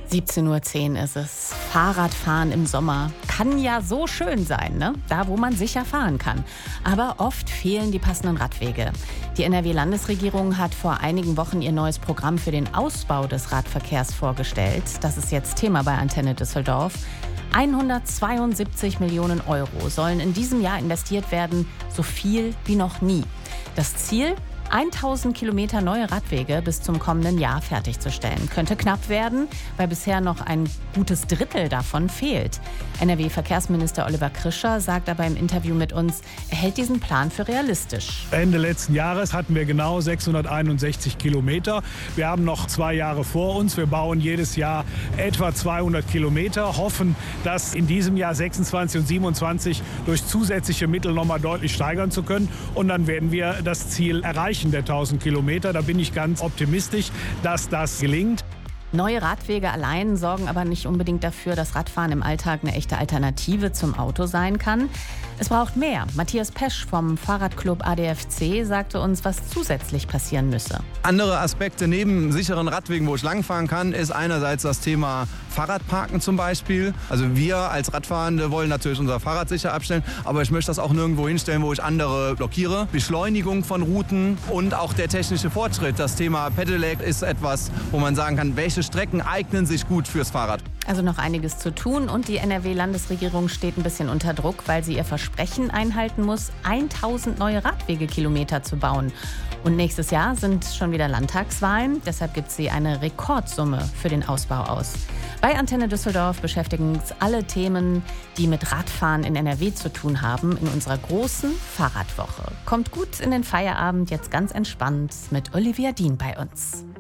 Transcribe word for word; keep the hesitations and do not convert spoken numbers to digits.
siebzehn Uhr zehn ist es. Fahrradfahren im Sommer kann ja so schön sein, ne? Da, wo man sicher fahren kann. Aber oft fehlen die passenden Radwege. Die N R W-Landesregierung hat vor einigen Wochen ihr neues Programm für den Ausbau des Radverkehrs vorgestellt. Das ist jetzt Thema bei Antenne Düsseldorf. hundertzweiundsiebzig Millionen Euro sollen in diesem Jahr investiert werden, so viel wie noch nie. Das Ziel? tausend Kilometer neue Radwege bis zum kommenden Jahr fertigzustellen. Könnte knapp werden, weil bisher noch ein gutes Drittel davon fehlt. N R W-Verkehrsminister Oliver Krischer sagt aber im Interview mit uns, er hält diesen Plan für realistisch. Ende letzten Jahres hatten wir genau sechshunderteinundsechzig Kilometer. Wir haben noch zwei Jahre vor uns. Wir bauen jedes Jahr etwa zweihundert Kilometer, hoffen, das in diesem Jahr sechsundzwanzig und siebenundzwanzig durch zusätzliche Mittel noch mal deutlich steigern zu können. Und dann werden wir das Ziel erreichen der tausend Kilometer. Da bin ich ganz optimistisch, dass das gelingt. Neue Radwege allein sorgen aber nicht unbedingt dafür, dass Radfahren im Alltag eine echte Alternative zum Auto sein kann. Es braucht mehr. Matthias Pesch vom Fahrradclub A D F C sagte uns, was zusätzlich passieren müsse. Andere Aspekte neben sicheren Radwegen, wo ich langfahren kann, ist einerseits das Thema Fahrradparken zum Beispiel. Also wir als Radfahrende wollen natürlich unser Fahrrad sicher abstellen, aber ich möchte das auch nirgendwo hinstellen, wo ich andere blockiere. Beschleunigung von Routen und auch der technische Fortschritt. Das Thema Pedelec ist etwas, wo man sagen kann, welche Strecken eignen sich gut fürs Fahrrad. Also noch einiges zu tun und die N R W-Landesregierung steht ein bisschen unter Druck, weil sie ihr Versprechen einhalten muss, tausend neue Radwegekilometer zu bauen. Und nächstes Jahr sind schon wieder Landtagswahlen, deshalb gibt sie eine Rekordsumme für den Ausbau aus. Bei Antenne Düsseldorf beschäftigen uns alle Themen, die mit Radfahren in N R W zu tun haben, in unserer großen Fahrradwoche. Kommt gut in den Feierabend, jetzt ganz entspannt mit Olivia Dien bei uns.